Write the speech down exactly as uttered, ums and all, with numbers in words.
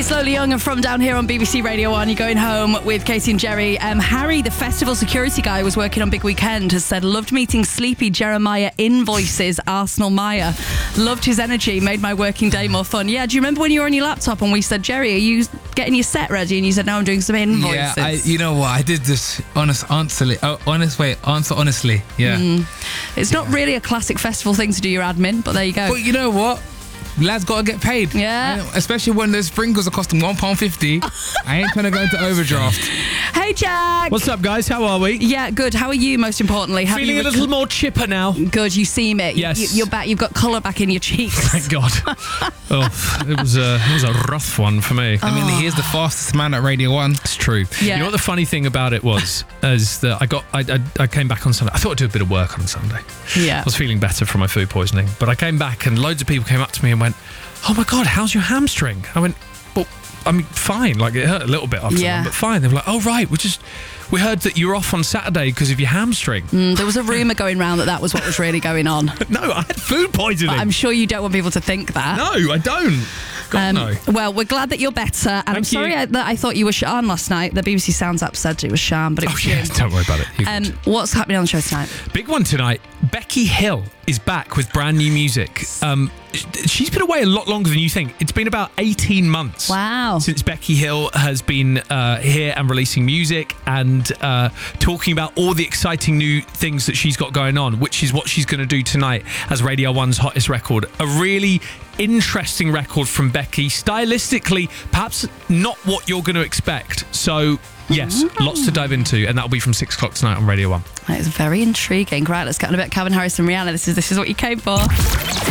Slowly Young and From Down Here on B B C Radio one. You're going home with Katie and Jerry. Um, Harry, the festival security guy who was working on Big Weekend, has said, loved meeting sleepy Jeremiah Invoices Arsenal Maya. Loved his energy, made my working day more fun. Yeah, do you remember when you were on your laptop and we said, Jerry, are you getting your set ready? And you said, no, I'm doing some invoices. Yeah, I, you know what? I did this honest, honestly. Oh, honest, wait, answer honestly. Yeah. Mm. It's not really a classic festival thing to do your admin, but there you go. But you know what? Lads gotta get paid. Yeah. Especially when those sprinkles are costing one pound fifty. I ain't trying to go into overdraft. Hey, Jack. What's up, guys? How are we? Yeah, good. How are you, most importantly? Have Feeling you a little more chipper now. Good, you seem it. Yes. You, you're back. You've got colour back in your cheeks. Thank God. oh, it was, a, it was a rough one for me. I mean, he is the fastest man at Radio one. It's true. Yeah. You know what the funny thing about it was? is that I got I, I, I came back on Sunday. I thought I'd do a bit of work on Sunday. Yeah. I was feeling better from my food poisoning. But I came back and loads of people came up to me and went, oh my God, how's your hamstring? I went, well, I mean, fine. Like, it hurt a little bit after Yeah. that, but fine. They were like, oh, right, we just... We heard that you were off on Saturday because of your hamstring. Mm, there was a rumour going round that that was what was really going on. No, I had food poisoning. But I'm sure you don't want people to think that. No, I don't. God, Um, no. Well, we're glad that you're better. And I'm Thank sorry you. I, that I thought you were Sian last night. The B B C Sounds app said it was Sian, but it Oh, was yeah, you. don't worry about it. You're Um, good. what's happening on the show tonight? Big one tonight. Becky Hill is back with brand new music. Um, she's been away a lot longer than you think. It's been about eighteen months. Wow. Since Becky Hill has been uh, here and releasing music and uh, talking about all the exciting new things that she's got going on, which is what she's going to do tonight as Radio one's hottest record. A really interesting record from Becky. Stylistically, perhaps not what you're going to expect. So, yes, lots to dive into, and that'll be from six o'clock tonight on Radio one. That is very intriguing. Right, let's get on a bit. Calvin Harris and Rihanna. This is this is what you came for.